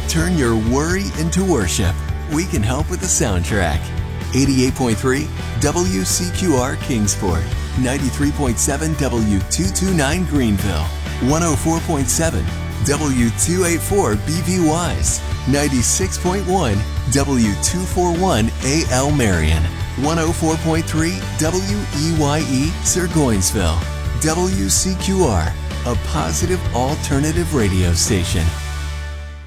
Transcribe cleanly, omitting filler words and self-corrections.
Turn your worry into worship. We can help with the soundtrack. 88.3 WCQR Kingsport, 93.7 W229 Greenville, 104.7 W284 BV Wise, 96.1 W241 AL Marion, 104.3 WEYE Burgosville. WCQR, a positive alternative radio station.